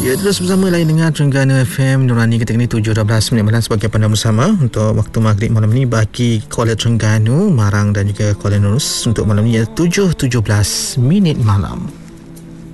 Ya, terus bersama lain dengan Terengganu FM Nurani ketika ini 7.12 minit malam sebagai pandangan bersama untuk waktu maghrib malam ini bagi Kuala Terengganu, Marang dan juga Kuala Nurus untuk malam ini 7.17 minit malam.